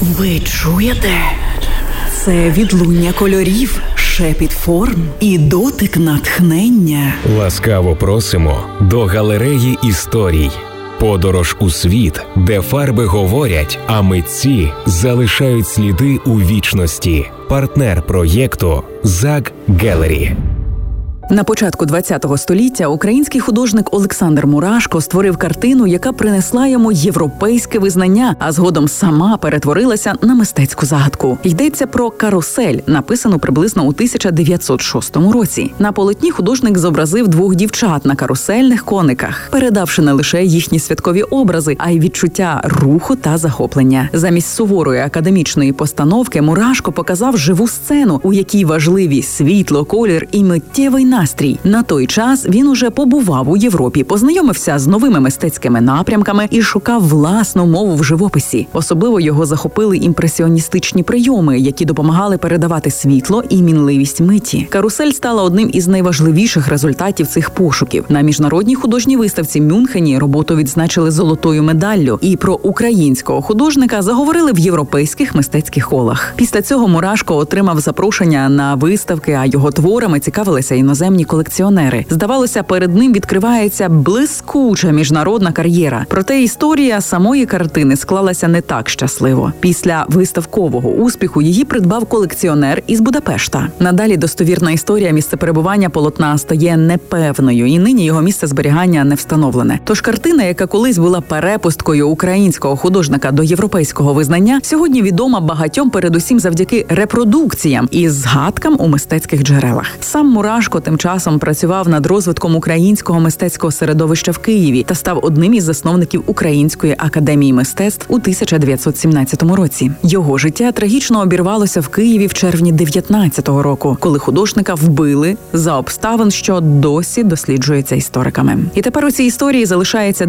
Ви чуєте? Це відлуння кольорів, шепіт форм і дотик натхнення. Ласкаво просимо до галереї історій. Подорож у світ, де фарби говорять, а митці залишають сліди у вічності. Партнер проєкту ЗАГ Gallery. На початку ХХ століття український художник Олександр Мурашко створив картину, яка принесла йому європейське визнання, а згодом сама перетворилася на мистецьку загадку. Йдеться про «Карусель», написану приблизно у 1906 році. На полотні художник зобразив двох дівчат на карусельних кониках, передавши не лише їхні святкові образи, а й відчуття руху та захоплення. Замість суворої академічної постановки Мурашко показав живу сцену, у якій важливі світло, колір і миттєвий настрій. На той час він уже побував у Європі, познайомився з новими мистецькими напрямками і шукав власну мову в живописі. Особливо його захопили імпресіоністичні прийоми, які допомагали передавати світло і мінливість миті. «Карусель» стала одним із найважливіших результатів цих пошуків. На міжнародній художній виставці Мюнхені роботу відзначили золотою медаллю, і про українського художника заговорили в європейських мистецьких колах. Після цього Мурашко отримав запрошення на виставки, а його творами цікавилися іноземні колекціонери. Здавалося, перед ним відкривається блискуча міжнародна кар'єра. Проте історія самої картини склалася не так щасливо. Після виставкового успіху її придбав колекціонер із Будапешта. Надалі достовірна історія місцеперебування полотна стає непевною, і нині його місце зберігання не встановлене. Тож картина, яка колись була перепусткою українського художника до європейського визнання, сьогодні відома багатьом передусім завдяки репродукціям і згадкам у мистецьких джерелах. Сам Мурашко тим часом працював над розвитком українського мистецького середовища в Києві та став одним із засновників Української академії мистецтв у 1917 році. Його життя трагічно обірвалося в Києві в червні 19-го року, коли художника вбили за обставин, що досі досліджується істориками. І тепер у цій історії залишається